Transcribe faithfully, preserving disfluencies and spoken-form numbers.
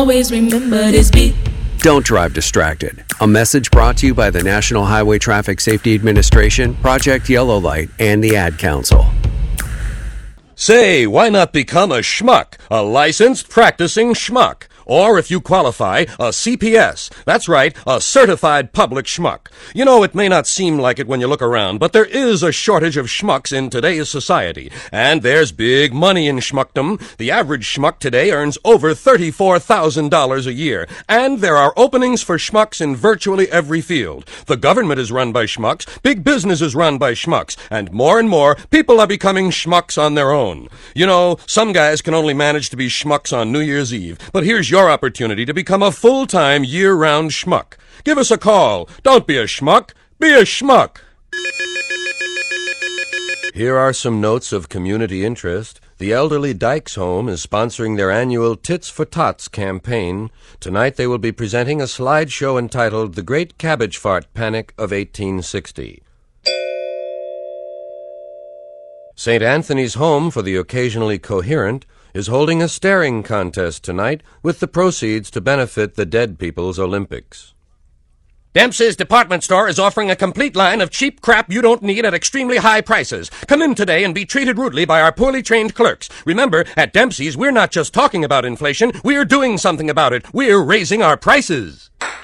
Always remember this beat. Don't drive distracted. A message brought to you by the National Highway Traffic Safety Administration, Project Yellow Light, and the Ad Council. Say, why not become a schmuck, a licensed practicing schmuck? Or, if you qualify, a C P S. That's right, a certified public schmuck. You know, it may not seem like it when you look around, but there is a shortage of schmucks in today's society. And there's big money in schmuckdom. The average schmuck today earns over thirty-four thousand dollars a year. And there are openings for schmucks in virtually every field. The government is run by schmucks, big business is run by schmucks, and more and more people are becoming schmucks on their own. You know, some guys can only manage to be schmucks on New Year's Eve, but here's your opportunity to become a full-time, year-round schmuck. Give us a call. Don't be a schmuck. Be a schmuck. Here are some notes of community interest. The elderly Dykes Home is sponsoring their annual Tits for Tots campaign. Tonight they will be presenting a slideshow entitled The Great Cabbage Fart Panic of eighteen sixty. Saint Anthony's Home for the Occasionally Coherent is holding a staring contest tonight with the proceeds to benefit the Dead People's Olympics. Dempsey's Department Store is offering a complete line of cheap crap you don't need at extremely high prices. Come in today and be treated rudely by our poorly trained clerks. Remember, at Dempsey's, we're not just talking about inflation, we're doing something about it. We're raising our prices.